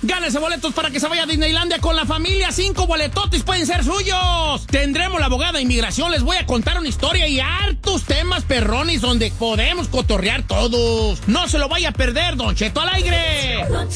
Gánese boletos para que se vaya a Disneylandia con la familia. 5 boletotes pueden ser suyos. Tendremos la abogada de inmigración. Les voy a contar una historia y hartos temas perrones donde podemos cotorrear todos. No se lo vaya a perder, Don Cheto al aire.